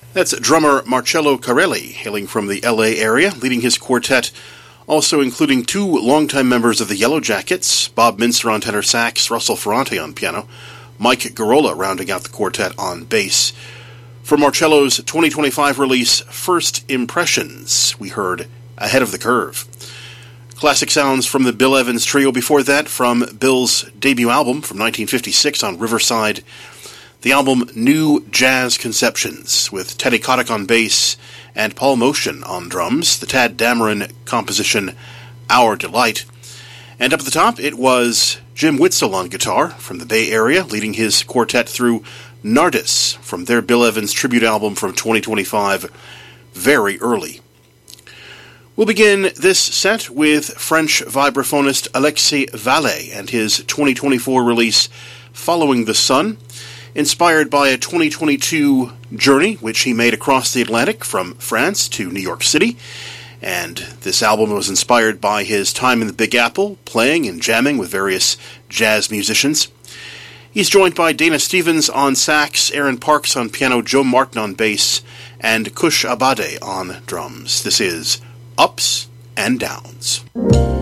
That's drummer Marcello Carelli, hailing from the LA area, leading his quartet, also including two longtime members of the Yellow Jackets, Bob Minster on tenor sax, Russell Ferrante on piano, Mike Garola rounding out the quartet on bass. For Marcello's 2025 release, First Impressions, we heard Ahead of the Curve. Classic sounds from the Bill Evans Trio before that, from Bill's debut album from 1956 on Riverside, the album New Jazz Conceptions, with Teddy Kotick on bass and Paul Motian on drums, the Tad Dameron composition Our Delight. And up at the top, it was Jim Witzel on guitar from the Bay Area, leading his quartet through Nardis from their Bill Evans tribute album from 2025, Very Early. We'll begin this set with French vibraphonist Alexis Vallée and his 2024 release Following the Sun, inspired by a 2022 journey which he made across the Atlantic from France to New York City. And this album was inspired by his time in the Big Apple, playing and jamming with various jazz musicians. He's joined by Dana Stevens on sax, Aaron Parks on piano, Joe Martin on bass, and Kush Abade on drums. This is Ups and Downs.